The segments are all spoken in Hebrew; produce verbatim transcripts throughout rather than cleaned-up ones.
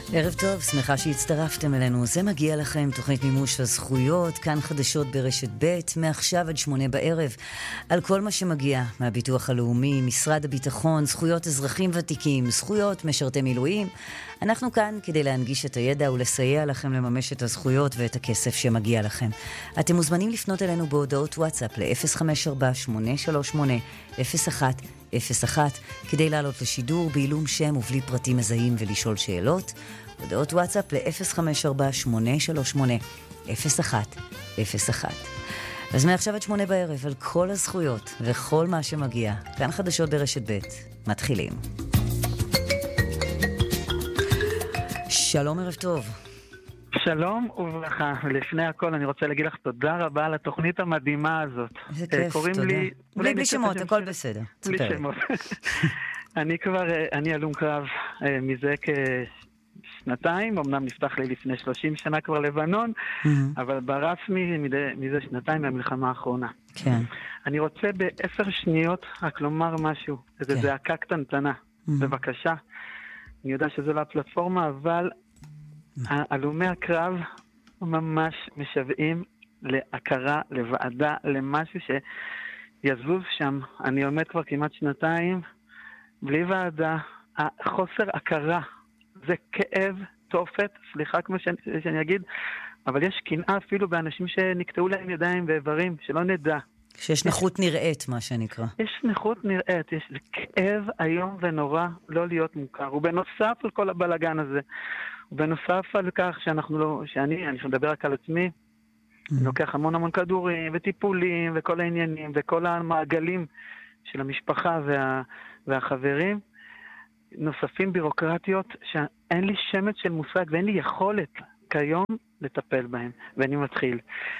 ערב טוב, שמחה שהצטרפתם אלינו. זה מגיע לכם, תוכנית מימוש הזכויות, כאן חדשות ברשת ב', מעכשיו עד שמונה בערב, על כל מה שמגיע מהביטוח הלאומי, משרד הביטחון, זכויות אזרחים ותיקים, זכויות משרתי מילואים. אנחנו כאן כדי להנגיש את הידע ולסייע לכם לממש את הזכויות ואת הכסף שמגיע לכם. אתם מוזמנים לפנות אלינו בהודעות וואטסאפ ל-אפס חמש ארבע שמונה שלוש שמונה אפס אחת אפס אחת כדי לעלות לשידור בעילום שם ובלי פרטים מזהים ולשאול שאלות. הודעות וואטסאפ ל-אפס חמש ארבע שמונה שלוש שמונה אפס אחת אפס אחת. אז מעכשיו עד שמונה בערב על כל הזכויות וכל מה שמגיע. כאן חדשות ברשת ב', מתחילים. שלום, ערב טוב. שלום וברכה. לפני הכל אני רוצה להגיד לך תודה רבה על התוכנית המדהימה הזאת. איזה כיף, תודה. לי, בלי בלי שמות, הכל ש... בסדר. בלי שמות. אני כבר, אני הלום קרב מזה כשנתיים, אמנם נפתח לי לפני שלושים שנה כבר לבנון, אבל ברסמי מזה שנתיים מהמלחמה האחרונה. כן. אני רוצה בעשר שניות רק לומר משהו, איזו זעקה קטנטנה. בבקשה. אני יודע שזו לא הפלטפורמה, אבל הלומי הקרב ממש משוועים להכרה, לוועדה, למשהו שיזוז שם. אני עומד כבר כמעט שנתיים, בלי ועדה, חוסר הכרה, זה כאב, תופת, סליחה כמו שאני, שאני אגיד, אבל יש קנאה אפילו באנשים שנקטעו להם ידיים ואיברים, שלא נדע. שיש נכות נראית, מה שנקרא. יש נכות נראית, יש כאב היום ונורא לא להיות מוכר. ובנוסף על כל הבלגן הזה, ובנוסף על כך שאנחנו לא, שאני, אני מדבר רק על עצמי, אני לוקח המון המון כדורים וטיפולים וכל העניינים וכל המעגלים של המשפחה וה, והחברים, נוספים בירוקרטיות שאין לי שמץ של מושג ואין לי יכולת כיום לטפל בהם. ואני מתחיל.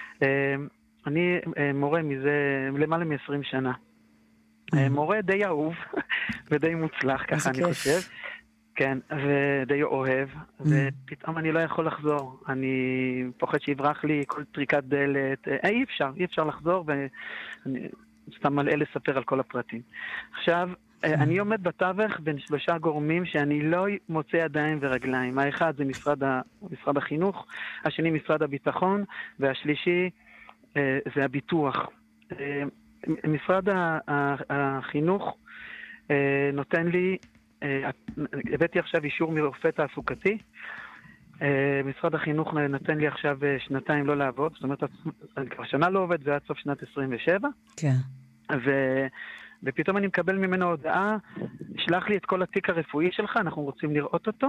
אני מורה מזה למעלה מ-עשרים שנה. מורה די אהוב ודי מוצלח, ככה אני חושב. כן, ודי אוהב, ופתאום אני לא יכול לחזור. אני פוחד שיברח לי כל טריקת דלת. אי אפשר, אי אפשר לחזור, ואני סתם מלא לספר על כל הפרטים. עכשיו, אני עומד בתווך בין שלושה גורמים שאני לא מוצא ידיים ורגליים. האחד זה משרד, ה... משרד החינוך, השני משרד הביטחון, והשלישי זה הביטוח. משרד החינוך נותן לי, הבאתי עכשיו אישור מרופא תעסוקתי, משרד החינוך נותן לי עכשיו שנתיים לא לעבוד, זאת אומרת, אני כבר שנה לא עובד ועד סוף שנת עשרים ושבע, כן. ו... ופתאום אני מקבל ממנו הודעה, שלח לי את כל התיק הרפואי שלך, אנחנו רוצים לראות אותו.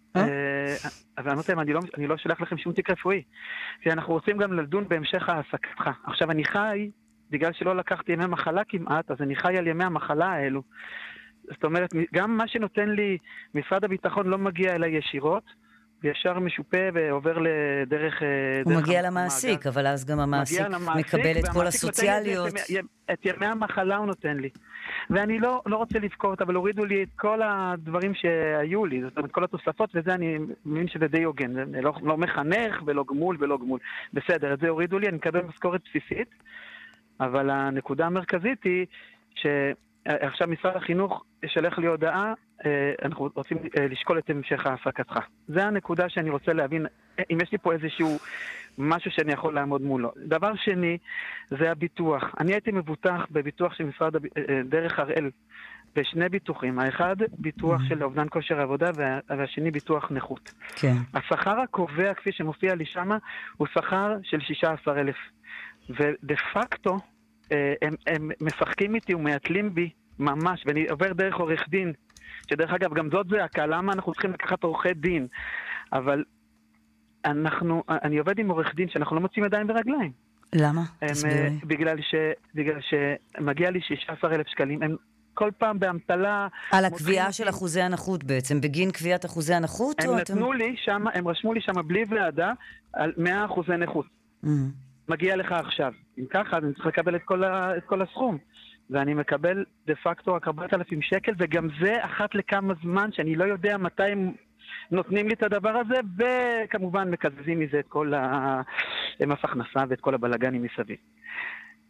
אבל אמרתי להם, אני לא שלח לכם שום תיק רפואי, כי אנחנו רוצים גם לדון בהמשך העסקתך. עכשיו אני חי, בגלל שלא לקחתי ימי מחלה כמעט, אז אני חי על ימי המחלה האלו. זאת אומרת, גם מה שנותן לי משרד הביטחון לא מגיע אליי ישירות, וישר משופה ועובר לדרך... הוא מגיע למעסיק, אבל אז גם המעסיק מקבל את כל הסוציאליות. את ימי המחלה הוא נותן לי. ואני לא, לא רוצה לבכות, אבל הורידו לי את כל הדברים שהיו לי, זאת אומרת, כל התוספות, וזה אני מבין שזה די הוגן. זה לא, לא מחנך ולא גמול ולא גמול. בסדר, את זה הורידו לי, אני מקבל משכורת בסיסית, אבל הנקודה המרכזית היא שעכשיו משרד החינוך ישלח לי הודעה, אנחנו רוצים לשקול את המשך העסקתך. זה הנקודה שאני רוצה להבין, אם יש לי פה איזשהו משהו שאני יכול לעמוד מולו. דבר שני, זה הביטוח. אני הייתי מבוטח בביטוח של משרד דרך הראל, בשני ביטוחים. האחד, ביטוח של אובדן כושר עבודה, והשני, ביטוח נכות. כן. השכר הקובע, כפי שמופיע לי שמה, הוא שכר של שישה עשר אלף. ודה פקטו, הם, הם משחקים איתי ומייתלים בי ממש, ואני עובר דרך עורך דין, שדרך אגב, גם זאת זעקה, למה אנחנו צריכים לקחת עורכי דין? אבל אנחנו, אני עובד עם עורך דין שאנחנו לא מוצאים ידיים ורגליים. למה? תסביר לי. בגלל ש, בגלל שמגיע לי שישה עשר אלף שקלים, הם כל פעם בהמתלה... על הקביעה של אחוזי הנחות בעצם, בגין קביעת אחוזי הנחות? הם נתנו לי שם, הם רשמו לי שם בלי ועדה, על מאה אחוזי נכות. מגיע לך עכשיו. אם ככה, אני צריך לקבל את כל, ה, את כל הסכום. ואני מקבל דה פקטו רק ארבעת אלפים שקל, וגם זה אחת לכמה זמן שאני לא יודע מתי הם נותנים לי את הדבר הזה, וכמובן מקזזים מזה את כל המס הכנסה ואת כל הבלגנים מסביב.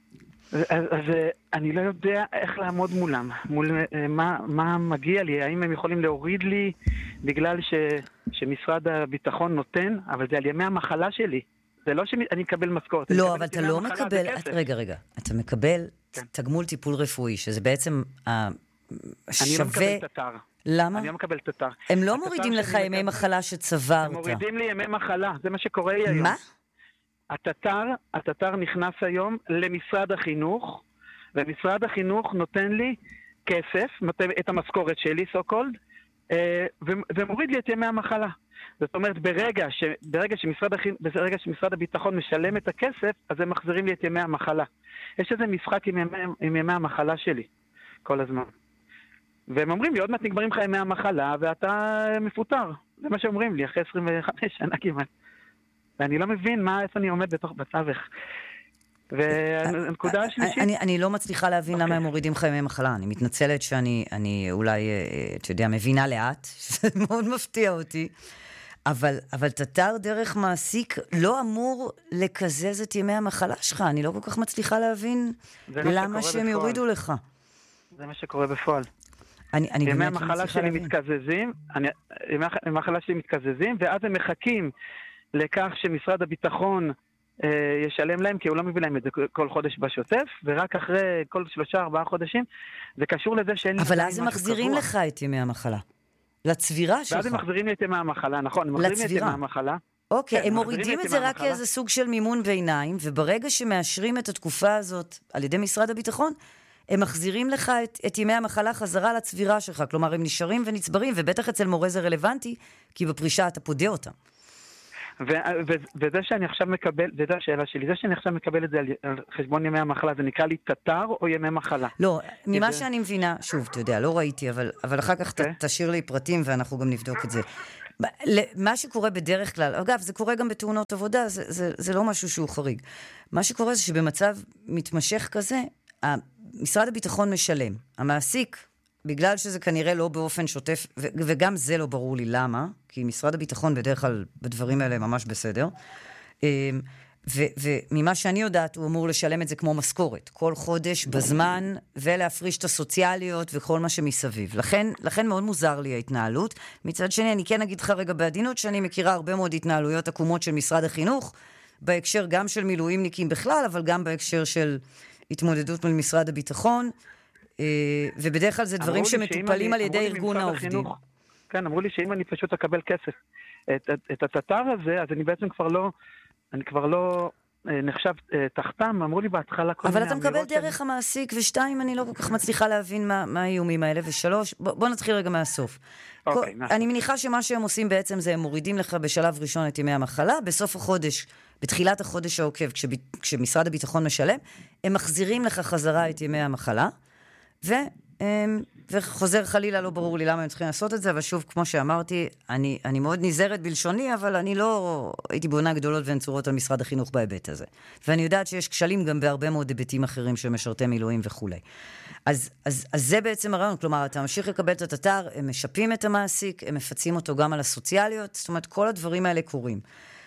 אז, אז אני לא יודע איך לעמוד מולם, מול מה, מה מגיע לי, האם הם יכולים להוריד לי בגלל ש, שמשרד הביטחון נותן, אבל זה על ימי המחלה שלי. זה לא שאני אקבל משכורת. לא, אבל אתה לא מקבל, את, רגע, רגע, אתה מקבל כן. תגמול טיפול רפואי, שזה בעצם השווה... אני לא מקבל תטר. למה? אני לא מקבל תטר. הם לא מורידים לך ימי מקבל... מחלה שצברת. הם מורידים לי ימי מחלה, זה מה שקורה לי היום. מה? התטר, התטר נכנס היום למשרד החינוך, ומשרד החינוך נותן לי כסף, נותן את המשכורת שלי, so called, ומוריד לי את ימי המחלה. זאת אומרת, ברגע, ש, ברגע, שמשרד החינוך, ברגע שמשרד הביטחון משלם את הכסף, אז הם מחזירים לי את ימי המחלה. יש איזה משחק עם ימי, עם ימי המחלה שלי, כל הזמן. והם אומרים לי, עוד מעט נגמרים לך ימי המחלה, ואתה מפוטר. זה מה שאומרים לי, אחרי עשרים וחמש שנה כמעט. ואני לא מבין מה, איפה אני עומד בתוך בתווך. והנקודה השלישית... אני, אני לא מצליחה להבין למה הם מורידים לך ימי מחלה. אני מתנצלת שאני אני אולי, אתה יודע, מבינה לאט, שזה מאוד מפתיע אותי. אבל, אבל תטר דרך מעסיק לא אמור לקזז את ימי המחלה שלך. אני לא כל כך מצליחה להבין למה שהם יורידו לך. זה מה שקורה בפועל. אני, אני ימי המחלה שלי מתקזזים, אני, ימי המחלה שלי מתקזזים, ואז הם מחכים לכך שמשרד הביטחון אה, ישלם להם, כי הוא לא מביא להם את זה כל חודש בשוטף, ורק אחרי כל שלושה, ארבעה חודשים, זה קשור לזה שאין... אבל אז הם מחזירים קבוע. לך את ימי המחלה. לצבירה שלך. ואז הם מחזירים לי את ימי המחלה, נכון, הם מחזירים לי את ימי המחלה. אוקיי, הם מורידים את זה רק כאיזה סוג של מימון ביניים, וברגע שמאשרים את התקופה הזאת על ידי משרד הביטחון, הם מחזירים לך את, את ימי המחלה חזרה לצבירה שלך. כלומר, הם נשארים ונצברים, ובטח אצל מורה זה רלוונטי, כי בפרישה אתה פודה אותם. ו- ו- וזה שאני עכשיו מקבל, וזו השאלה שלי, זה שאני עכשיו מקבל את זה על, על חשבון ימי המחלה, זה נקרא לי תטר או ימי מחלה? לא, ממה זה... שאני מבינה, שוב, אתה יודע, לא ראיתי, אבל, אבל אחר כך okay. ת, תשאיר לי פרטים ואנחנו גם נבדוק את זה. מה שקורה בדרך כלל, אגב, זה קורה גם בתאונות עבודה, זה, זה, זה לא משהו שהוא חריג. מה שקורה זה שבמצב מתמשך כזה, משרד הביטחון משלם. המעסיק, בגלל שזה כנראה לא באופן שוטף, ו- וגם זה לא ברור לי למה, כי משרד הביטחון בדרך כלל בדברים האלה ממש בסדר, ו- וממה שאני יודעת, הוא אמור לשלם את זה כמו משכורת, כל חודש בזמן, ולהפריש את הסוציאליות וכל מה שמסביב. לכן, לכן מאוד מוזר לי ההתנהלות. מצד שני, אני כן אגיד לך רגע בעדינות, שאני מכירה הרבה מאוד התנהלויות עקומות של משרד החינוך, בהקשר גם של מילואימניקים בכלל, אבל גם בהקשר של התמודדות מול משרד הביטחון, ובדרך כלל זה דברים שמטופלים על ידי ארגון העובדים. כן, אמרו לי שאם אני פשוט אקבל כסף את התטר הזה, אז אני בעצם כבר לא, אני כבר לא נחשב תחתם, אמרו לי בהתחלה כל מיני... אבל אתה מקבל דרך המעסיק, ושתיים, אני לא כל כך מצליחה להבין מה האיומים האלה, ושלוש, בוא נתחיל רגע מהסוף. אני מניחה שמה שהם עושים בעצם זה הם מורידים לך בשלב ראשון את ימי המחלה, בסוף החודש, בתחילת החודש העוקב, כשמשרד הביטחון משלם, הם מחזירים לך חזרה את ימי המחלה, ו, וחוזר חלילה, לא ברור לי למה הם צריכים לעשות את זה, אבל שוב, כמו שאמרתי, אני, אני מאוד נזהרת בלשוני, אבל אני לא הייתי בונה גדולות ונצורות על משרד החינוך בהיבט הזה. ואני יודעת שיש כשלים גם בהרבה מאוד היבטים אחרים של משרתי מילואים וכו'. אז, אז, אז זה בעצם הרעיון, כלומר, אתה ממשיך לקבל את התטר, הם משפים את המעסיק, הם מפצים אותו גם על הסוציאליות, זאת אומרת, כל הדברים האלה קורים.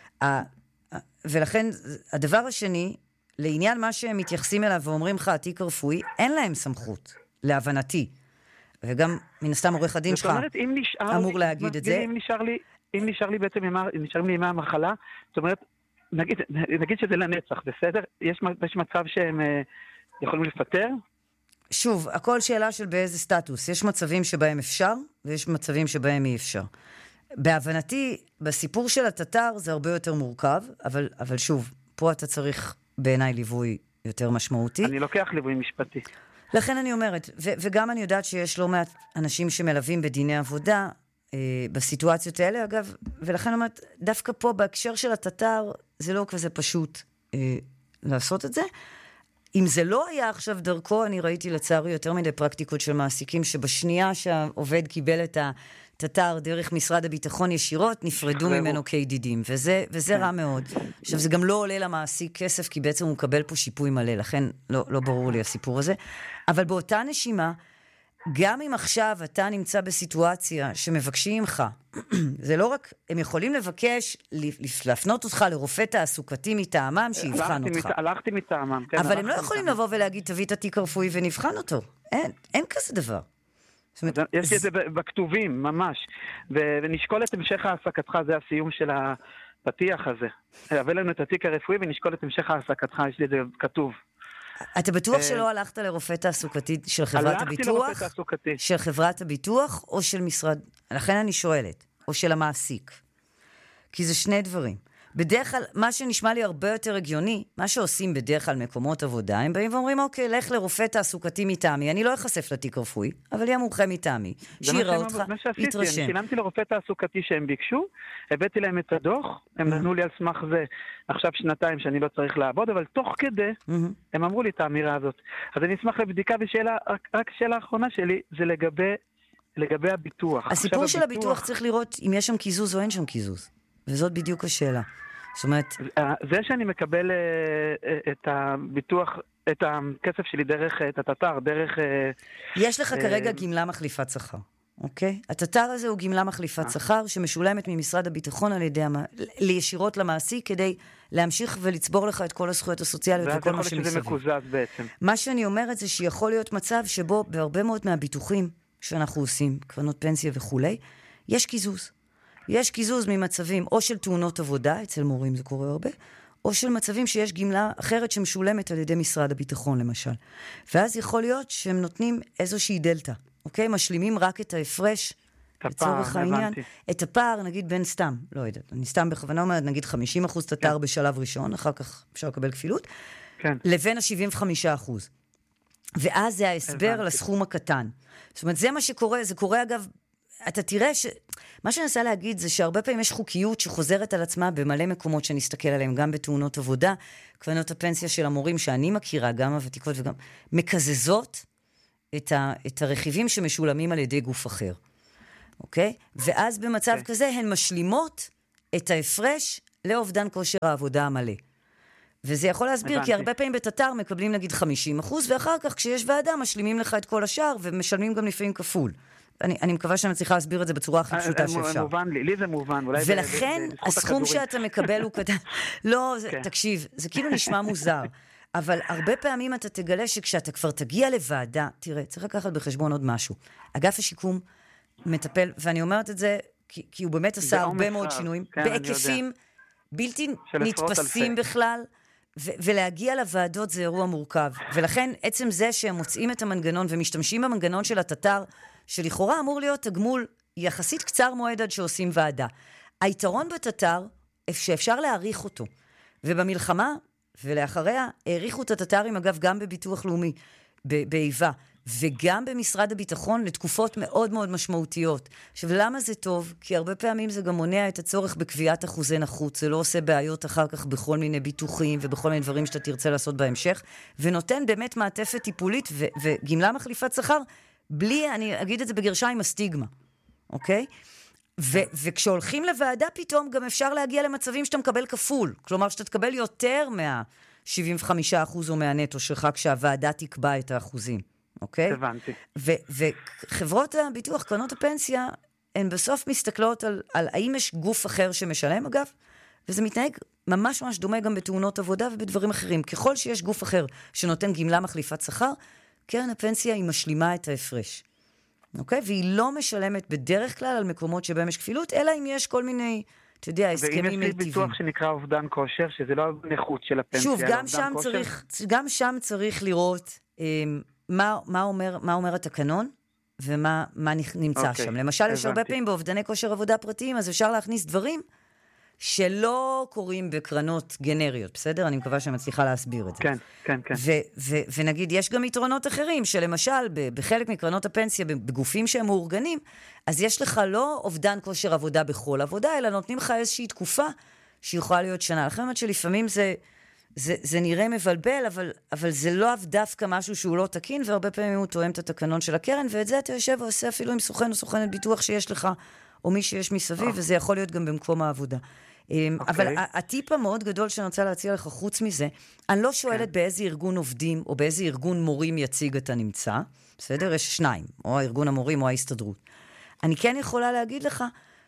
ולכן, הדבר השני, לעניין מה שהם מתייחסים אליו ואומרים לך, התיק הרפואי, אין להם סמכות, להבנתי. וגם, מן הסתם, עורך הדין שלך אמור להגיד את זה. אם נשאר לי, אם נשאר לי בעצם, נשאר לי ימי המחלה, זאת אומרת, נגיד, נגיד שזה לנצח, בסדר? יש, יש מצב שהם יכולים לפטר? שוב, הכל שאלה של באיזה סטטוס. יש מצבים שבהם אפשר, ויש מצבים שבהם אי אפשר. בהבנתי, בסיפור של התטר זה הרבה יותר מורכב, אבל, אבל שוב, פה אתה צריך בעיניי ליווי יותר משמעותי. אני לוקח ליווי משפטי. לכן אני אומרת, ו- וגם אני יודעת שיש לא מעט אנשים שמלווים בדיני עבודה, אה, בסיטואציות האלה, אגב, ולכן אני אומרת, דווקא פה בהקשר של התטר, זה לא כזה פשוט אה, לעשות את זה. אם זה לא היה עכשיו דרכו, אני ראיתי לצערי יותר מדי פרקטיקות של מעסיקים, שבשנייה שהעובד קיבל את התטר דרך משרד הביטחון ישירות, נפרדו ממנו כידידים, וזה, וזה רע מאוד. עכשיו, זה גם לא עולה למעסיק כסף, כי בעצם הוא מקבל פה שיפוי מלא, לכן לא, לא ברור לי הסיפור הזה. אבל באותה נשימה, גם אם עכשיו אתה נמצא בסיטואציה שמבקשים ממך, זה לא רק, הם יכולים לבקש להפנות אותך לרופא תעסוקתי מטעמם שיבחן אותך. הלכתי מטעמם. אבל הם לא יכולים לבוא ולהגיד, תביא את התיק הרפואי ונבחן אותו. אין, אין כזה דבר. יש את זה בכתובים, ממש. ונשקול את המשך העסקתך, זה הסיום של הפתיח הזה. הבא לנו את התיק הרפואי ונשקול את המשך העסקתך, יש לי את זה כתוב. אתה בטוח שלא הלכת לרופא תעסוקתי של חברת הביטוח? הלכתי לרופא תעסוקתי. של חברת הביטוח או של משרד? לכן אני שואלת. או של המעסיק. כי זה שני דברים. בדרך כלל, מה שנשמע לי הרבה יותר הגיוני, מה שעושים בדרך כלל מקומות עבודה, הם באים ואומרים, אוקיי, לך לרופא תעסוקתי מטעמי, אני לא אחשף לתיק רפואי, אבל יהיה מומחה מטעמי, שיראה אותך, יתרשם. אני שילמתי לרופא תעסוקתי שהם ביקשו, הבאתי להם את הדוח, הם נתנו לי על סמך זה עכשיו שנתיים שאני לא צריך לעבוד, אבל תוך כדי, הם אמרו לי את האמירה הזאת. אז אני אשמח לבדיקה, ושאלה, רק שאלה האחרונה שלי, זה לגבי, לגבי הביטוח. הסיפור של הביטוח צריך לראות אם יש שם קיזוז או אין שם קיזוז. וזאת בדיוק השאלה. זאת אומרת... זה שאני מקבל את הביטוח, את הכסף שלי דרך, את התטר, דרך... יש לך כרגע גמלה מחליפת שכר, אוקיי? התטר הזה הוא גמלה מחליפת שכר שמשולמת ממשרד הביטחון על ידי, לישירות למעסיק, כדי להמשיך ולצבור לך את כל הזכויות הסוציאליות וכל מה שמסביב. ואז יכול להיות שזה מקוזז בעצם. מה שאני אומרת זה שיכול להיות מצב שבו בהרבה מאוד מהביטוחים שאנחנו עושים, קרנות פנסיה וכולי, יש קיזוז. יש קיזוז ממצבים או של תאונות עבודה, אצל מורים זה קורה הרבה, או של מצבים שיש גמלה אחרת שמשולמת על ידי משרד הביטחון למשל. ואז יכול להיות שהם נותנים איזושהי דלטה, אוקיי? משלימים רק את ההפרש, לצורך העניין, את הפער, נגיד בין סתם, לא יודעת, אני סתם בכוונה אומרת, נגיד חמישים אחוז תטר בשלב ראשון, אחר כך אפשר לקבל כפילות, לבין ה-שבעים וחמישה אחוז. ואז זה ההסבר לסכום הקטן. זאת אומרת, זה מה שקורה, זה קורה אגב, אתה תראה ש... מה שאני רוצה להגיד זה שהרבה פעמים יש חוקיות שחוזרת על עצמה במלא מקומות שנסתכל עליהם, גם בתאונות עבודה, קרנות הפנסיה של המורים שאני מכירה, גם הוותיקות וגם, מקזזות את, ה... את הרכיבים שמשולמים על ידי גוף אחר. אוקיי? ואז במצב okay. כזה הן משלימות את ההפרש לאובדן כושר העבודה המלא. וזה יכול להסביר, הבנתי. כי הרבה פעמים בתטר מקבלים נגיד חמישים אחוז, ואחר כך כשיש ועדה משלימים לך את כל השאר, ומשלמים גם לפעמים כפול. אני, אני מקווה שאני צריכה להסביר את זה בצורה הכי פשוטה שאפשר. מובן לי, לי זה מובן. ולכן הסכום שאתה מקבל הוא קטן. לא, זה, כן. תקשיב, זה כאילו נשמע מוזר, אבל הרבה פעמים אתה תגלה שכשאתה כבר תגיע לוועדה, תראה, צריך לקחת בחשבון עוד משהו. אגף השיקום מטפל, ואני אומרת את זה, כי, כי הוא באמת עשה הרבה מאוד שינויים, כן, בהיקפים בלתי נתפסים בכלל, ו- ולהגיע לוועדות זה אירוע מורכב. ולכן עצם זה שהם מוצאים את המנגנון ומשתמשים במנגנון של התטר, שלכאורה אמור להיות תגמול יחסית קצר מועד עד שעושים ועדה. היתרון בתטר, שאפשר להעריך אותו. ובמלחמה, ולאחריה, העריכו את התטרים, אגב, גם בביטוח לאומי, באיבה, וגם במשרד הביטחון, לתקופות מאוד מאוד משמעותיות. עכשיו, למה זה טוב? כי הרבה פעמים זה גם מונע את הצורך בקביעת אחוזי נכות, זה לא עושה בעיות אחר כך בכל מיני ביטוחים, ובכל מיני דברים שאתה תרצה לעשות בהמשך, ונותן באמת מעטפת טיפולית, ו- וגמלה מחליפת שכר, בלי, אני אגיד את זה בגרשיים, הסטיגמה, אוקיי? ו- וכשהולכים לוועדה פתאום, גם אפשר להגיע למצבים שאתה מקבל כפול, כלומר שאתה תקבל יותר מה-שבעים וחמישה אחוז או מהנטו שלך, כשהוועדה תקבע את האחוזים, אוקיי? הבנתי. ו- וחברות הביטוח, קרנות הפנסיה, הן בסוף מסתכלות על, על האם יש גוף אחר שמשלם, אגב, וזה מתנהג ממש ממש דומה גם בתאונות עבודה ובדברים אחרים. ככל שיש גוף אחר שנותן גמלה מחליפת שכר, קרן הפנסיה היא משלימה את ההפרש. אוקיי? והיא לא משלמת בדרך כלל על מקומות שבהם יש כפילות, אלא אם יש כל מיני, אתה יודע, הסכמים מיטיבים. ואם יש ביטוח שנקרא אובדן כושר, שזה לא נכות של הפנסיה, שוב, גם שם צריך, גם שם צריך לראות מה, מה אומר, מה אומר התקנון, ומה מה נמצא שם. למשל, יש הרבה פעמים באובדני כושר עבודה פרטיים, אז אפשר להכניס דברים שלא קוראים בקרנות גנריות, בסדר? אני מקווה שאני מצליחה להסביר את זה. כן, כן, כן. ו- ו- ונגיד, יש גם יתרונות אחרים, שלמשל, בחלק מקרנות הפנסיה, בגופים שהם מאורגנים, אז יש לך לא אובדן כושר עבודה בכל עבודה, אלא נותנים לך איזושהי תקופה שיכולה להיות שנה. לכן אומרת שלפעמים זה, זה, זה נראה מבלבל, אבל, אבל זה לא דווקא משהו שהוא לא תקין, והרבה פעמים הוא תואם את התקנון של הקרן, ואת זה אתה יושב ועושה אפילו עם סוכן או סוכנת ביטוח שיש לך או מי שיש מסביב, וזה יכול להיות גם במקום העבודה. אבל הטיפ המאוד גדול שאני רוצה להציע לך חוץ מזה, אני לא שואלת באיזה ארגון עובדים, או באיזה ארגון מורים יציג אתה נמצא, בסדר? יש שניים, או הארגון המורים או ההסתדרות. אני כן יכולה להגיד לך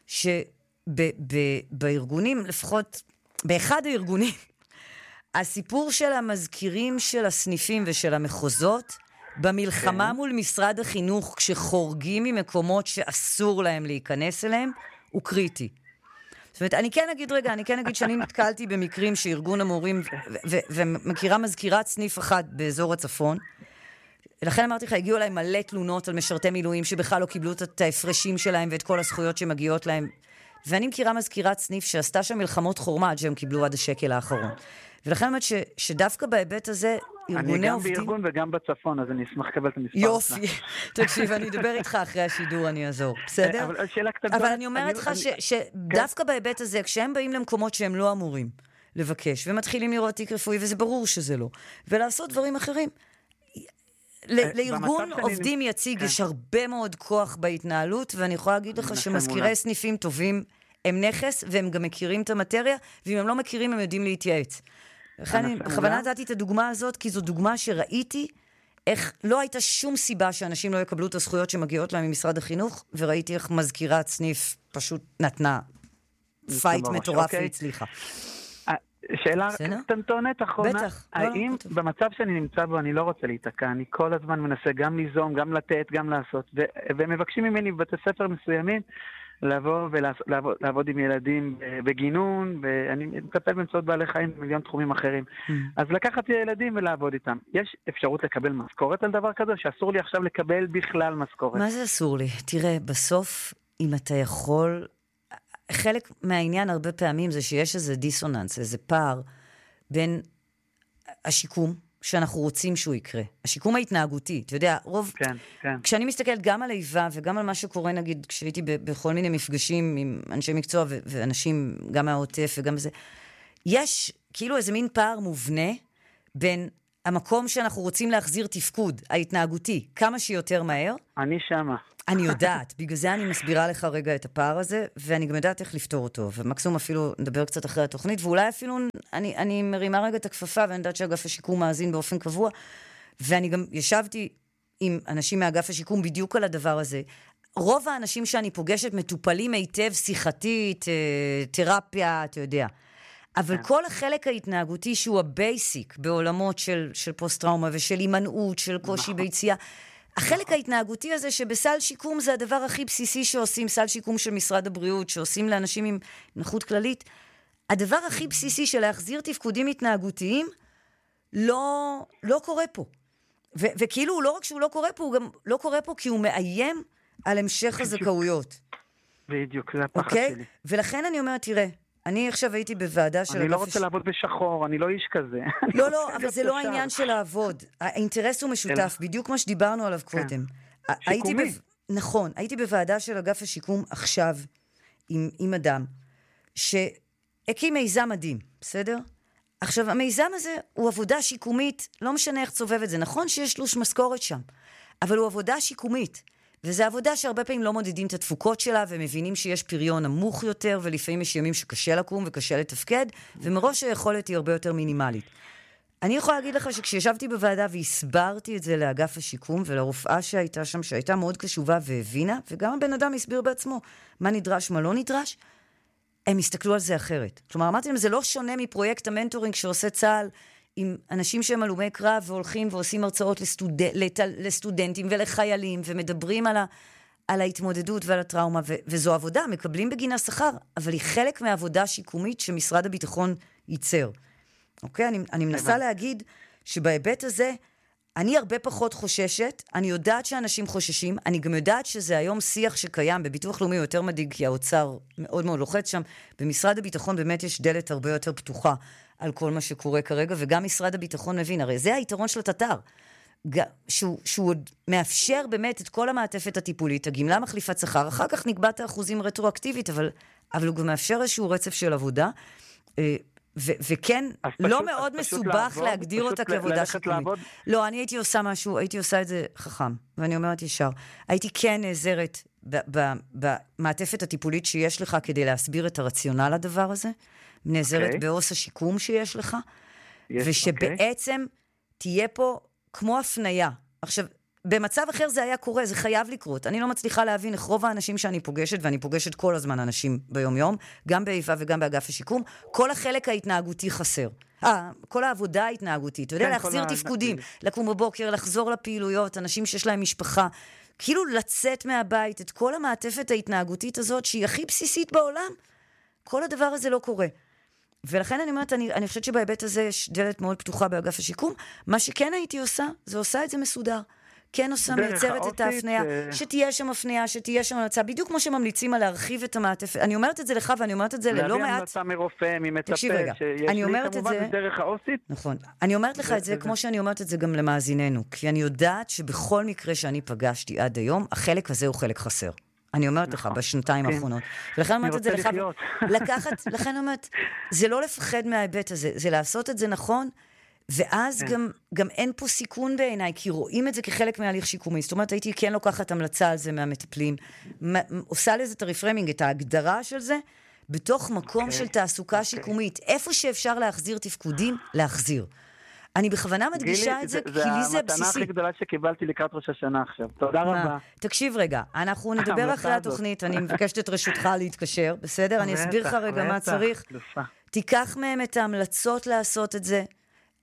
שבארגונים, לפחות באחד הארגונים, הסיפור של המזכירים של הסניפים ושל המחוזות, במלחמה מול משרד החינוך, כשחורגים ממקומות שאסור להם להיכנס אליהם, הוא קריטי. זאת אומרת, אני כן אגיד רגע, אני כן אגיד שאני נתקלתי במקרים שארגון המורים, ומכירה מזכירת סניף אחת באזור הצפון, לכן אמרתי לך, הגיעו להם מלא תלונות על משרתי מילואים, שבכלל לא קיבלו את ההפרשים שלהם, ואת כל הזכויות שמגיעות להם. ואני מכירה מזכירת סניף שעשתה שם מלחמות חורמה, עד שהם קיבלו עד השקל האחרון. ולכן אני אומרת ש, שדווקא בהיבט הזה, ארגוני עובדים... אני גם בארגון וגם בצפון, אז אני אשמח לקבל את המספר. יופי. תקשיב, אני אדבר איתך אחרי השידור, אני אעזור. בסדר? אבל שאלה קטנה... אבל אני אומרת לך שדווקא בהיבט הזה, כשהם באים למקומות שהם לא אמורים לבקש, ומתחילים לראות תיק רפואי, וזה ברור שזה לא, ולעשות דברים אחרים, לארגון עובדים יציג יש הרבה מאוד כוח בהתנהלות, ואני יכולה להגיד לך שמזכירי סניפים טובים הם נכס, והם גם מכירים את המטריה, ואם הם לא מכירים, הם יודעים להתייעץ. לכן, בכוונה נתתי את הדוגמה הזאת, כי זו דוגמה שראיתי איך לא הייתה שום סיבה שאנשים לא יקבלו את הזכויות שמגיעות להם ממשרד החינוך, וראיתי איך מזכירת סניף פשוט נתנה פייט מטורף והצליחה. שאלה קטנטונת אחרונה, האם במצב שאני נמצא בו אני לא רוצה להיתקע, אני כל הזמן מנסה גם ליזום, גם לתת, גם לעשות, ומבקשים ממני בבתי ספר מסוימים, לבוא ולעבוד עם ילדים בגינון, ואני מטפל באמצעות בעלי חיים במיליון תחומים אחרים. אז לקחת ילדים ולעבוד איתם. יש אפשרות לקבל משכורת על דבר כזה, שאסור לי עכשיו לקבל בכלל משכורת? מה זה אסור לי? תראה, בסוף, אם אתה יכול... חלק מהעניין הרבה פעמים זה שיש איזה דיסוננס, איזה פער בין השיקום, שאנחנו רוצים שהוא יקרה. השיקום ההתנהגותי, אתה יודע, רוב... כן, כן. כשאני מסתכלת גם על איבה וגם על מה שקורה, נגיד, כשהייתי בכל מיני מפגשים עם אנשי מקצוע ו- ואנשים, גם מהעוטף וגם זה, יש כאילו איזה מין פער מובנה בין המקום שאנחנו רוצים להחזיר תפקוד, ההתנהגותי, כמה שיותר מהר. אני שמה. אני יודעת, בגלל זה אני מסבירה לך רגע את הפער הזה, ואני גם יודעת איך לפתור אותו, ומקסימום אפילו נדבר קצת אחרי התוכנית, ואולי אפילו אני, אני מרימה רגע את הכפפה, ואני יודעת שאגף השיקום מאזין באופן קבוע, ואני גם ישבתי עם אנשים מאגף השיקום בדיוק על הדבר הזה. רוב האנשים שאני פוגשת מטופלים היטב שיחתית, תרפיה, אתה יודע. אבל כל החלק ההתנהגותי שהוא הבייסיק בעולמות של, של פוסט-טראומה ושל הימנעות, של קושי ביציאה, החלק ההתנהגותי הזה שבסל שיקום זה הדבר הכי בסיסי שעושים, סל שיקום של משרד הבריאות, שעושים לאנשים עם נכות כללית, הדבר הכי בסיסי של להחזיר תפקודים התנהגותיים, לא, לא קורה פה. ו- וכאילו, לא רק שהוא לא קורה פה, הוא גם לא קורה פה כי הוא מאיים על המשך הזכאויות. בדיוק, זה הפחד אוקיי? שלי. ולכן אני אומרת, תראה, אני עכשיו הייתי בוועדה של... אני לא רוצה לעבוד בשחור, אני לא איש כזה. לא, לא, אבל זה לא העניין של לעבוד. האינטרס הוא משותף, בדיוק מה שדיברנו עליו קודם. שיקומי. נכון, הייתי בוועדה של אגף השיקום עכשיו, עם אדם, שהקים מיזם מדהים, בסדר? עכשיו, המיזם הזה הוא עבודה שיקומית, לא משנה איך צובב את זה. נכון שיש תלוש משכורת שם, אבל הוא עבודה שיקומית. וזו עבודה שהרבה פעמים לא מודדים את התפוקות שלה, ומבינים שיש פריון נמוך יותר, ולפעמים יש ימים שקשה לקום וקשה לתפקד, ומראש היכולת היא הרבה יותר מינימלית. אני יכולה להגיד לך שכשישבתי בוועדה והסברתי את זה לאגף השיקום, ולרופאה שהייתה שם, שהייתה מאוד קשובה והבינה, וגם הבן אדם הסביר בעצמו מה נדרש, מה לא נדרש, הם הסתכלו על זה אחרת. כלומר, אמרתי להם, זה לא שונה מפרויקט המנטורינג שעושה צה"ל, עם אנשים שהם הלומי קרב והולכים ועושים הרצאות לסטוד... לת... לסטודנטים ולחיילים ומדברים על, ה... על ההתמודדות ועל הטראומה, ו... וזו עבודה, מקבלים בגינה שכר, אבל היא חלק מהעבודה השיקומית שמשרד הביטחון ייצר. אוקיי? אני, אני מנסה להגיד שבהיבט הזה אני הרבה פחות חוששת, אני יודעת שאנשים חוששים, אני גם יודעת שזה היום שיח שקיים בביטוח לאומי יותר מדאיג, כי האוצר מאוד מאוד לוחץ שם, במשרד הביטחון באמת יש דלת הרבה יותר פתוחה על כל מה שקורה כרגע, וגם משרד הביטחון מבין, הרי זה היתרון של התט"ר, שהוא, שהוא עוד מאפשר באמת את כל המעטפת הטיפולית, הגמלה מחליפת שכר, אחר כך נקבעת האחוזים רטרואקטיבית, אבל, אבל הוא גם מאפשר איזשהו רצף של עבודה, ו- וכן, לא פשוט, מאוד מסובך לעבוד, להגדיר אותה כעבודה שיקומית. לא, אני הייתי עושה משהו, הייתי עושה את זה חכם, ואני אומרת ישר. הייתי כן נעזרת במעטפת הטיפולית שיש לך כדי להסביר את הרציונל לדבר הזה, נעזרת okay. בעוס השיקום שיש לך, yes, ושבעצם okay. תהיה פה כמו הפניה. עכשיו, במצב אחר זה היה קורה, זה חייב לקרות. אני לא מצליחה להבין איך רוב האנשים שאני פוגשת, ואני פוגשת כל הזמן אנשים ביום-יום, גם באיבה וגם באגף השיקום, כל החלק ההתנהגותי חסר. אה, כל העבודה ההתנהגותית. אתה יודע, להחזיר תפקודים, לקום בבוקר, לחזור לפעילויות, אנשים שיש להם משפחה, כאילו לצאת מהבית, את כל המעטפת ההתנהגותית הזאת, שהיא הכי בסיסית בעולם, כל הדבר הזה לא קורה. ולכן אני אומרת, אני, אני חושבת שבהיבט הזה יש דלת מאוד פתוחה באגף השיקום. מה שכן הייתי עושה, זה עושה את זה מסודר. כן עושה, מייצרת את ההפניה, שתהיה שם הפניה, שתהיה שם המלצה, בדיוק כמו שממליצים על להרחיב את המעטפת. אני אומרת את זה לך, ואני אומרת את זה ללא מעט... להביא המלצה מרופא, ממצפה, שיש לי כמובן דרך האוסית. נכון. אני אומרת לך את זה, כמו שאני אומרת את זה גם למאזיננו, כי אני יודעת שבכל מקרה שאני פגשתי עד היום, החלק הזה הוא חלק חסר. אני אומרת לך, בשנתיים האחרונות. ולכן אומרת את זה לך, לקחת, לכן אומרת, זה לא לפחד מההיבט הזה, זה לעשות את זה נכון, ואז גם, גם אין פה סיכון בעיניי, כי רואים את זה כחלק מהליך שיקומי. זאת אומרת, הייתי כן לוקחת המלצה על זה מהמטפלים, עושה לזה את הרפרמינג, את ההגדרה של זה, בתוך מקום של תעסוקה שיקומית. איפה שאפשר להחזיר תפקודים, להחזיר. אני בכוונה מדגישה את זה, כי לי זה בסיסי. זה המתנה הכי גדולה שקיבלתי לקראת ראש השנה עכשיו. תודה רבה. תקשיב רגע, אנחנו נדבר אחרי התוכנית, אני מבקשת את רשותך להתקשר, בסדר? אני אסביר לך רגע מה צריך. תיקח מהם את ההמלצות לעשות את זה,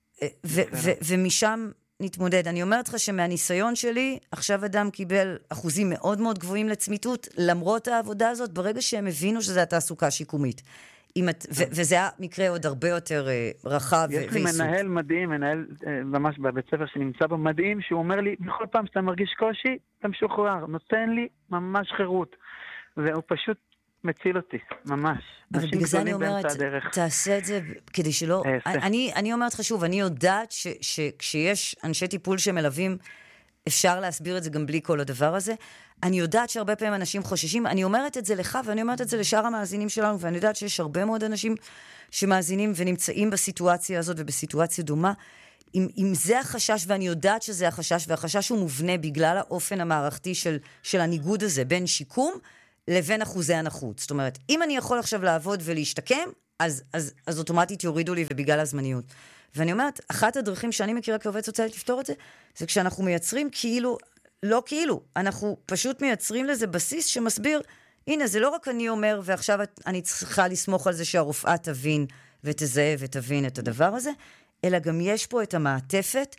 ומשם נתמודד. אני אומרת לך שמהניסיון שלי, עכשיו אדם קיבל אחוזים מאוד מאוד גבוהים לצמיתות, למרות העבודה הזאת, ברגע שהם הבינו שזה התעסוקה שיקומית. וזה היה מקרה עוד הרבה יותר רחב ועיסוק. יש לי מנהל מדהים, מנהל ממש בבית ספר שנמצא בו מדהים, שהוא אומר לי, בכל פעם שאתה מרגיש קושי, אתה משוחרר, נותן לי ממש חירות. והוא פשוט מציל אותי, ממש. אבל בגלל זה אני אומרת, תעשה את זה כדי שלא... אני, אני אומרת לך שוב, אני יודעת שכשיש אנשי טיפול שמלווים, אפשר להסביר את זה גם בלי כל הדבר הזה. אני יודעת שהרבה פעמים אנשים חוששים, אני אומרת את זה לך, ואני אומרת את זה לשאר המאזינים שלנו, ואני יודעת שיש הרבה מאוד אנשים שמאזינים ונמצאים בסיטואציה הזאת ובסיטואציה דומה. אם, אם זה החשש, ואני יודעת שזה החשש, והחשש הוא מובנה בגלל האופן המערכתי של, של הניגוד הזה, בין שיקום לבין אחוזי הנחות. זאת אומרת, אם אני יכול עכשיו לעבוד ולהשתקם, אז, אז, אז אוטומטית יורידו לי ובגלל הזמניות. ואני אומרת, אחת הדרכים שאני מכירה כעובד סוציאלית לפתור את זה, זה כשאנחנו מייצרים כאילו, לא כאילו, אנחנו פשוט מייצרים לזה בסיס שמסביר, הנה, זה לא רק אני אומר, ועכשיו אני צריכה לסמוך על זה שהרופאה תבין ותזהה ותבין את הדבר הזה, אלא גם יש פה את המעטפת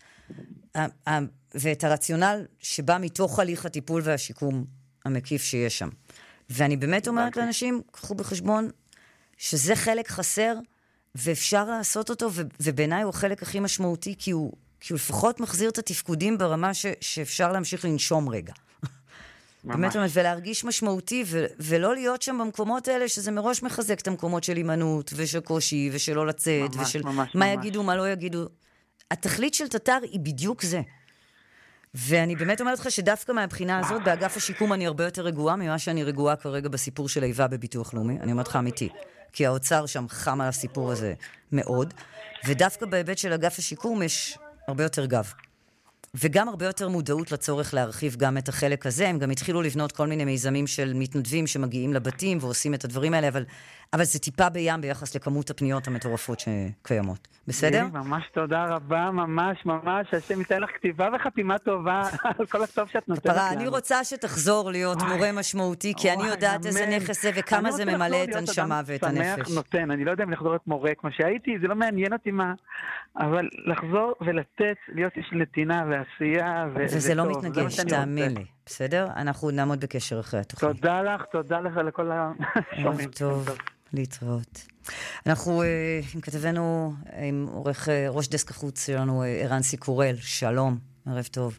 ואת הרציונל שבא מתוך הליך הטיפול והשיקום המקיף שיש שם. ואני באמת אומרת לאנשים, קחו בחשבון שזה חלק חסר, ואפשר לעשות אותו, ובעיניי הוא החלק הכי משמעותי, כי הוא, כי הוא לפחות מחזיר את התפקודים ברמה ש, שאפשר להמשיך לנשום רגע. באמת, ולהרגיש משמעותי, ו, ולא להיות שם במקומות האלה, שזה מראש מחזק את המקומות של אימנות, ושל קושי, ושלא לצאת, ממש, ושל ממש, מה ממש. יגידו, מה לא יגידו. התכלית של תטר היא בדיוק זה. ואני באמת אומרת לך שדווקא מהבחינה הזאת, באגף השיקום אני הרבה יותר רגועה, ממה שאני רגועה כרגע בסיפור של איבה בביטוח לאומי. אני אומרת לך אמיתי. כי האוצר שם חם על הסיפור הזה מאוד, ודווקא בהיבט של אגף השיקום יש הרבה יותר גב. וגם הרבה יותר מודעות לצורך להרחיב גם את החלק הזה. הם גם התחילו לבנות כל מיני מיזמים של מתנדבים שמגיעים לבתים ועושים את הדברים האלה, אבל, אבל זה טיפה בים ביחס לכמות הפניות המטורפות שקיימות. בסדר? ממש תודה רבה, ממש ממש. השם ייתן לך כתיבה וחתימה טובה על כל הטוב שאת נותנת לנו. אני רוצה שתחזור להיות מורה משמעותי, כי אני יודעת איזה נכס זה וכמה זה ממלא את הנשמה ואת הנפש. נותן. אני לא יודע אם לחזור להיות מורה כמו שהייתי, זה לא מעניין אותי מה, אבל לחזור ולתת, להיות איש נתינה ועשייה. וזה לא מתנגש, תאמין לי. בסדר? אנחנו נעמוד בקשר אחרי התוכנית. תודה לך, תודה לך לכל השומעים. טוב, להתראות. אנחנו עם כתבנו, עם עורך ראש דסק החוץ שלנו, ערן סיקורל. שלום, ערב טוב.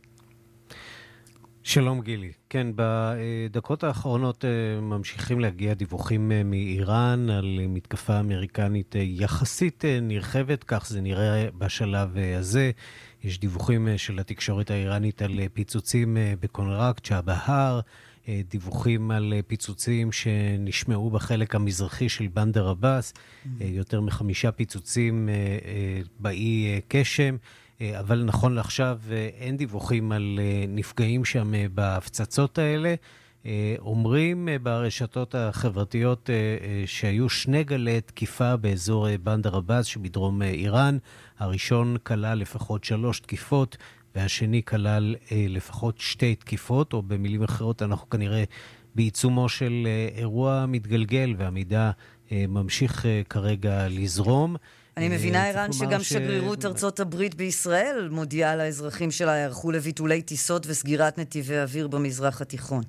שלום גילי. כן, בדקות האחרונות ממשיכים להגיע דיווחים מאיראן על מתקפה אמריקנית יחסית נרחבת, כך זה נראה בשלב הזה. יש דיווחים של התקשורת האיראנית על פיצוצים בקונרק, צ'אבהר, דיווחים על פיצוצים שנשמעו בחלק המזרחי של בנדר עבאס, יותר מחמישה פיצוצים באי קשם, אבל נכון לעכשיו אין דיווחים על נפגעים שם בהפצצות האלה, אומרים ברשתות החברתיות שהיו שני גלי תקיפה באזור בנדר עבאס שבדרום איראן. הראשון כלל לפחות שלוש תקיפות, והשני כלל לפחות שתי תקיפות, או במילים אחרות אנחנו כנראה בעיצומו של אירוע מתגלגל, והמידע ממשיך כרגע לזרום. אני מבינה, איראן, שגם שגרירות ארצות הברית בישראל מודיעה לאזרחים שלה, יערכו לביטולי טיסות וסגירת נתיבי אוויר במזרח התיכון.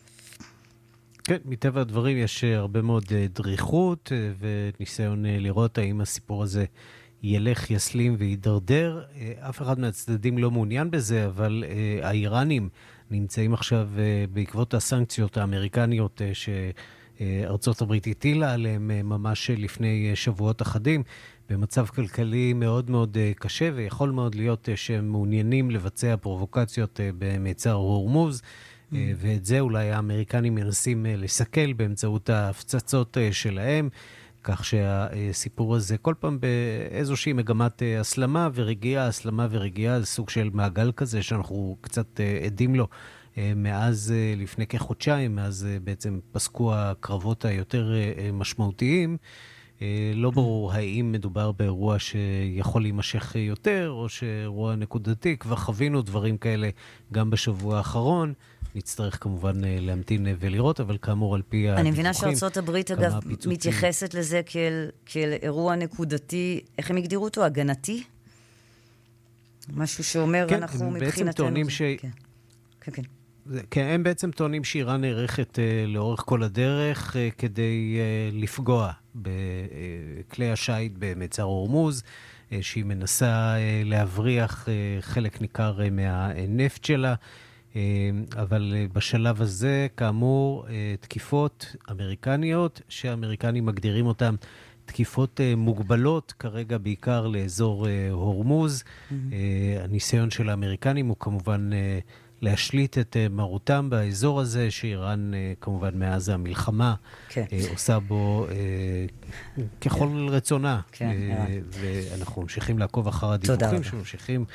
כן, מטבע הדברים יש הרבה מאוד דריכות וניסיון לראות האם הסיפור הזה ילך, יסלים וידרדר. אף אחד מהצדדים לא מעוניין בזה, אבל האיראנים נמצאים עכשיו בעקבות הסנקציות האמריקניות שארצות הברית הטילה עליהם ממש לפני שבועות אחדים, במצב כלכלי מאוד מאוד קשה, ויכול מאוד להיות שהם מעוניינים לבצע פרובוקציות במצר הורמוז, mm. ואת זה אולי האמריקנים מנסים לסכל באמצעות ההפצצות שלהם, כך שהסיפור הזה כל פעם באיזושהי מגמת הסלמה ורגיעה, הסלמה ורגיעה, זה סוג של מעגל כזה שאנחנו קצת עדים לו מאז לפני כחודשיים, מאז בעצם פסקו הקרבות היותר משמעותיים. לא ברור האם מדובר באירוע שיכול להימשך יותר, או שאירוע נקודתי. כבר חווינו דברים כאלה גם בשבוע האחרון. נצטרך כמובן להמתין ולראות, אבל כאמור על פי הדיווחים. אני מבינה שארצות הברית, אגב, מתייחסת לזה כאל, כאל אירוע נקודתי, איך הם הגדירו אותו? הגנתי? משהו שאומר, כן, אנחנו מבחינתנו... כן, הם בעצם טוענים ש... כן, כן. כן. כן, הם בעצם טוענים שאיראן נערכת uh, לאורך כל הדרך uh, כדי uh, לפגוע בכלי השייט במצר הורמוז, uh, שהיא מנסה uh, להבריח uh, חלק ניכר uh, מהנפט שלה, uh, אבל uh, בשלב הזה, כאמור, uh, תקיפות אמריקניות, שהאמריקנים מגדירים אותם תקיפות uh, מוגבלות, כרגע בעיקר לאזור uh, הורמוז. Mm-hmm. Uh, הניסיון של האמריקנים הוא כמובן... Uh, להשליט את מרותם באזור הזה, שאיראן כמובן מאז המלחמה כן. עושה בו ככל כן. רצונה. כן, ואנחנו ממשיכים לעקוב אחר הדיווחים שממשיכים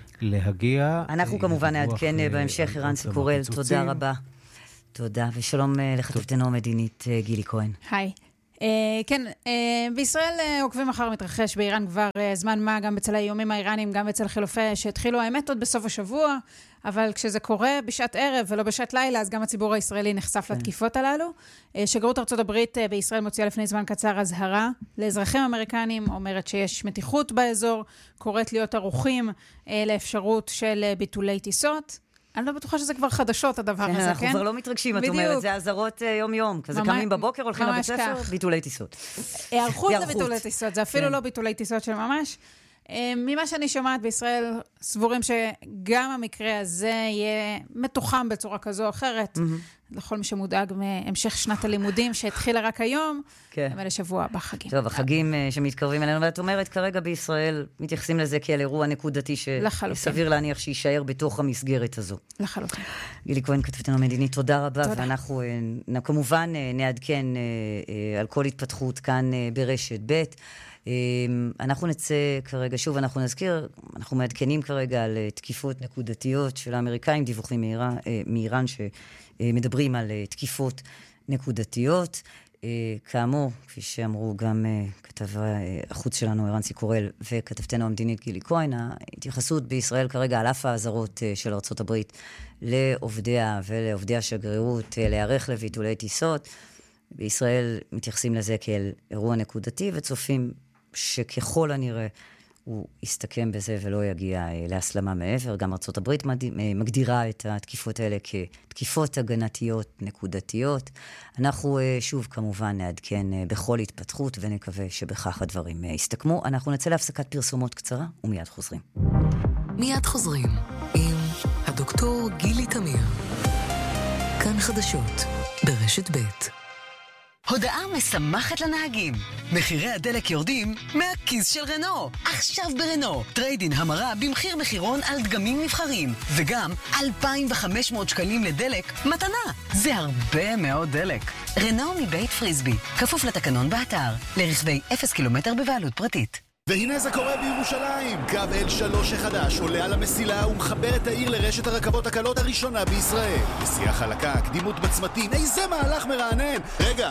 להגיע. אנחנו כמובן נעדכן בהמשך, ערן סיקורל, תודה רבה. תודה, ושלום לכתבתנו המדינית גילי כהן. היי. Uh, כן, uh, בישראל uh, עוקבים אחר מתרחש באיראן כבר uh, זמן מה, גם בצל האיומים האיראנים, גם בצל חילופי שהתחילו האמת עוד בסוף השבוע, אבל כשזה קורה בשעת ערב ולא בשעת לילה, אז גם הציבור הישראלי נחשף כן. לתקיפות הללו. Uh, שגרירות ארצות הברית uh, בישראל מוציאה לפני זמן קצר הזהרה לאזרחים אמריקנים, אומרת שיש מתיחות באזור, קוראת להיות ערוכים uh, לאפשרות של uh, ביטולי טיסות. אני לא בטוחה שזה כבר חדשות, הדבר הזה, כן? אנחנו כבר לא מתרגשים, את אומרת, זה עזרות יום-יום. כזה קמים בבוקר, הולכים לבית ספר, ביטולי טיסות. הערכות לביטולי טיסות, זה אפילו לא ביטולי טיסות של ממש. ממה שאני שומעת בישראל, סבורים שגם המקרה הזה יהיה מתוחם בצורה כזו או אחרת, לכל מי שמודאג מהמשך שנת הלימודים שהתחילה רק היום, אבל לשבוע הבא חגים. טוב, החגים שמתקרבים אלינו, ואת אומרת, כרגע בישראל מתייחסים לזה כאל אירוע נקודתי שסביר להניח שישאר בתוך המסגרת הזו. לחלוטין. גילי כהן, כתבתנו המדינית, תודה רבה, ואנחנו כמובן נעדכן על כל התפתחות כאן ברשת ב'. אנחנו נצא כרגע, שוב אנחנו נזכיר, אנחנו מעדכנים כרגע על תקיפות נקודתיות של האמריקאים, דיווחים מאיראן, מאיראן שמדברים על תקיפות נקודתיות. כאמור, כפי שאמרו גם כתב החוץ שלנו, ערן סיקורל, וכתבתנו המדינית גילי כהן, ההתייחסות בישראל כרגע על אף האזהרות של ארצות הברית לעובדיה ולעובדי השגרירות להיערך לביטולי טיסות. בישראל מתייחסים לזה כאל אירוע נקודתי, וצופים שככל הנראה הוא יסתכם בזה ולא יגיע להסלמה מעבר. גם ארצות הברית מגדירה את התקיפות האלה כתקיפות הגנתיות נקודתיות. אנחנו שוב כמובן נעדכן בכל התפתחות, ונקווה שבכך הדברים יסתכמו. אנחנו נצא להפסקת פרסומות קצרה, ומיד חוזרים. מיד חוזרים עם הדוקטור גילי תמיר. כאן חדשות ברשת ב'. הודעה משמחת לנהגים. מחירי הדלק יורדים מהכיס של רנו. עכשיו ברנו. טריידין המרה במחיר מחירון על דגמים נבחרים. וגם אלפיים וחמש מאות שקלים לדלק מתנה. זה הרבה מאוד דלק. רנו מבית פריסבי. כפוף לתקנון באתר. לרכבי אפס קילומטר בבעלות פרטית. והנה זה קורה בירושלים. קו אל שלוש החדש עולה על המסילה ומחבר את העיר לרשת הרכבות הקלות הראשונה בישראל. נסיעה חלקה, קדימות בצמתים, איזה מהלך מרענן. רגע,